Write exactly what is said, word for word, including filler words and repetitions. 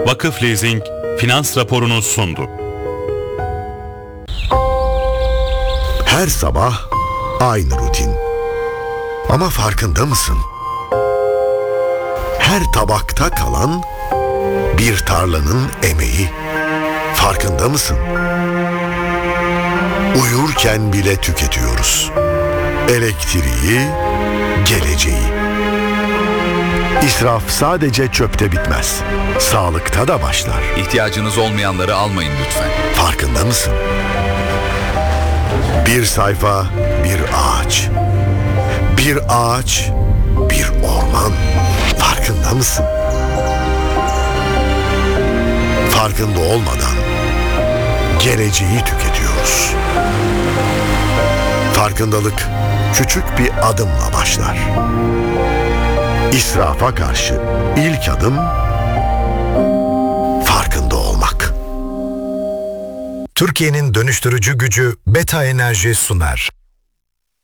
Vakıf Leasing finans raporunu sundu. Her sabah aynı rutin. Ama farkında mısın? Her tabakta kalan bir tarlanın emeği. Farkında mısın? Uyurken bile tüketiyoruz. Elektriği, geleceği. İsraf sadece çöpte bitmez. Sağlıkta da başlar. İhtiyacınız olmayanları almayın lütfen. Farkında mısın? Bir sayfa, bir ağaç. Bir ağaç, bir orman. Farkında mısın? Farkında olmadan geleceği tüketiyoruz. Farkındalık küçük bir adımla başlar. İsrafa karşı ilk adım farkında olmak. Türkiye'nin dönüştürücü gücü Beta Enerji sunar.